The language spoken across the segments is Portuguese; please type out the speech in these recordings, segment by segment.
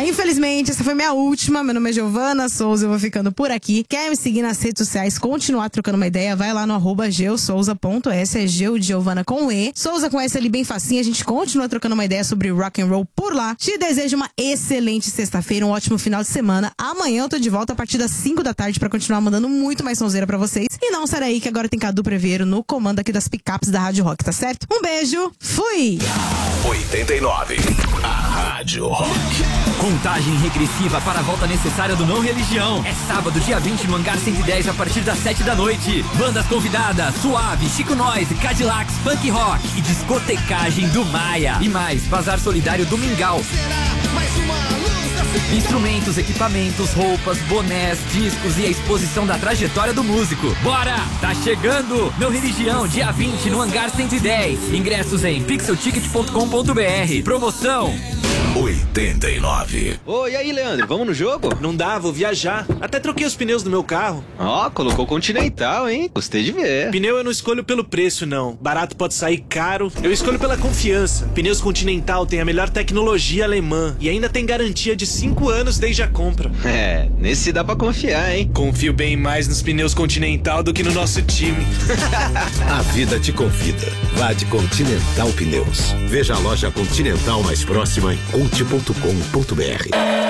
Infelizmente, essa foi minha última. Meu nome é Giovana Souza, eu vou ficando por aqui. Quer me seguir nas redes sociais, continuar trocando uma ideia? Vai lá no @geusouza.s, é Geu de Giovana com E. Souza com S ali bem facinho, a gente continua trocando uma ideia sobre rock and roll por lá. Te desejo uma excelente sexta-feira, um ótimo final de semana. Amanhã eu tô de volta a partir das 5 da tarde pra continuar mandando muito mais sonzeira pra vocês. E não sai aí que agora tem Cadu Preveiro no comando aqui das picapes da Rádio Rock, tá certo? Um beijo, fui! 89, a Rádio Rock. Contagem regressiva para a volta necessária do Não Religião. É sábado, dia 20, no Hangar 110, a partir das 7 da noite. Bandas convidadas: Suave, Chico Noise, Cadillacs, Punk Rock e discotecagem do Maia. E mais, Bazar Solidário do Mingau. Instrumentos, equipamentos, roupas, bonés, discos e a exposição da trajetória do músico. Bora! Tá chegando! Não Religião, dia 20, no Hangar 110. Ingressos em pixelticket.com.br. Promoção 89. Oi, e aí, Leandro, vamos no jogo? Não dá, vou viajar. Até troquei os pneus do meu carro. Ó, colocou Continental, hein? Gostei de ver. Pneu eu não escolho pelo preço, não. Barato pode sair caro. Eu escolho pela confiança. Pneus Continental tem a melhor tecnologia alemã e ainda tem garantia de 5 anos desde a compra. É, nesse dá pra confiar, hein? Confio bem mais nos pneus Continental do que no nosso time. A vida te convida. Vá de Continental Pneus. Veja a loja Continental mais próxima em conte.com.br.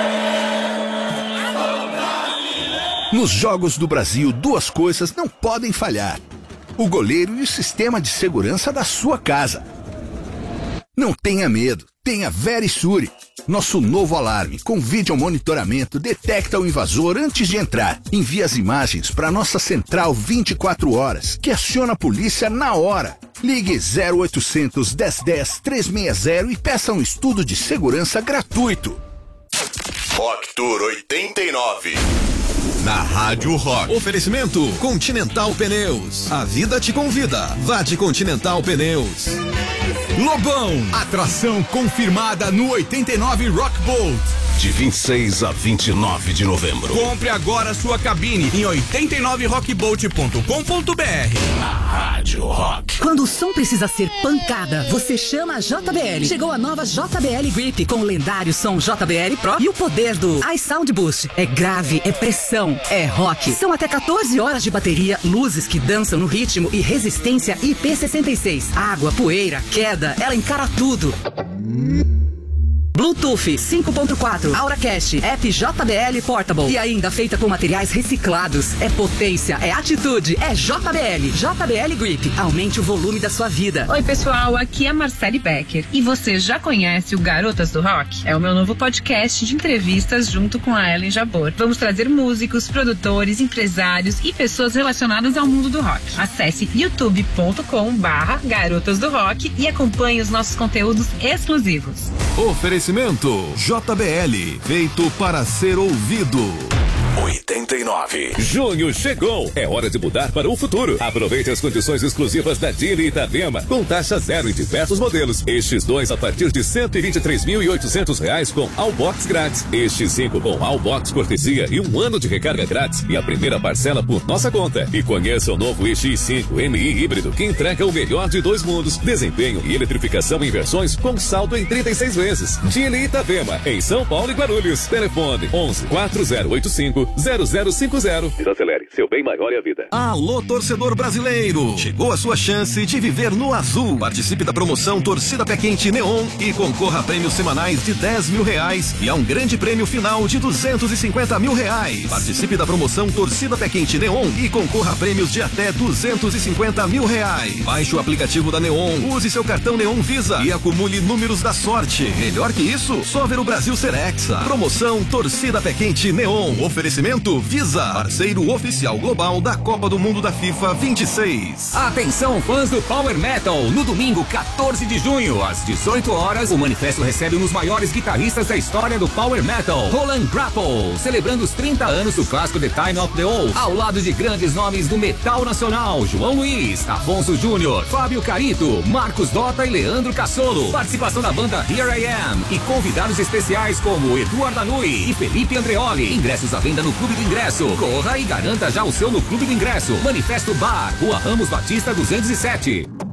Nos Jogos do Brasil, duas coisas não podem falhar: o goleiro e o sistema de segurança da sua casa. Não tenha medo, tenha Verisure. Nosso novo alarme com vídeo monitoramento detecta o invasor antes de entrar. Envia as imagens para nossa central 24 horas, que aciona a polícia na hora. Ligue 0800 1010 360 e peça um estudo de segurança gratuito. Rock Tour 89. Na Rádio Rock. Oferecimento Continental Pneus. A vida te convida. Vá de Continental Pneus. Lobão, atração confirmada no 89 Rock Bolt. De 26 a 29 de novembro. Compre agora sua cabine em 89rockbolt.com.br. Rádio Rock. Quando o som precisa ser pancada, você chama a JBL. Chegou a nova JBL Grip com o lendário som JBL Pro e o poder do iSound Boost. É grave, é pressão, é rock. São até 14 horas de bateria, luzes que dançam no ritmo e resistência IP66. Água, poeira, queda, ela encara tudo. Bluetooth 5.4, AuraCast, app JBL Portable e ainda feita com materiais reciclados. É potência, é atitude, é JBL. JBL Grip. Aumente o volume da sua vida. Oi, pessoal, aqui é Marcele Becker. E você já conhece o Garotas do Rock? É o meu novo podcast de entrevistas junto com a Ellen Jabor. Vamos trazer músicos, produtores, empresários e pessoas relacionadas ao mundo do rock. Acesse youtube.com/Garotas do Rock e acompanhe os nossos conteúdos exclusivos. Oferecimento JBL, feito para ser ouvido. 89. Junho chegou. É hora de mudar para o futuro. Aproveite as condições exclusivas da Dili Itapema, com taxa zero em diversos modelos. X2 a partir de R$123.800 com Allbox grátis. X5 com Allbox cortesia e 1 ano de recarga grátis e a primeira parcela por nossa conta. E conheça o novo X5 MI híbrido que entrega o melhor de 2 mundos. Desempenho e eletrificação em versões com saldo em 36 vezes. Dili Itapema, em São Paulo e Guarulhos. Telefone 11 4085 0050. Desacelere, seu bem maior é a vida. Alô, torcedor brasileiro! Chegou a sua chance de viver no azul. Participe da promoção Torcida Pé Quente Neon e concorra a prêmios semanais de R$10 mil e a um grande prêmio final de R$250 mil. Participe da promoção Torcida Pé Quente Neon e concorra a prêmios de até R$250 mil. Baixe o aplicativo da Neon, use seu cartão Neon Visa e acumule números da sorte. Melhor que isso, só ver o Brasil ser hexa. Promoção Torcida Pé Quente Neon. Oferecimento Visa, parceiro oficial global da Copa do Mundo da FIFA 26. Atenção, fãs do Power Metal! No domingo, 14 de junho, às 18 horas, o Manifesto recebe um dos maiores guitarristas da história do Power Metal, Roland Grapple, celebrando os 30 anos do clássico The Time of the Wolf, ao lado de grandes nomes do metal nacional, João Luiz, Afonso Júnior, Fábio Carito, Marcos Dota e Leandro Cassolo. Participação da banda Here I Am e convidados especiais como Eduardo Anui e Felipe Andreoli. Ingressos à venda no Clube do Ingresso. Corra e garanta já o seu no Clube do Ingresso. Manifesto Bar, Rua Ramos Batista 207.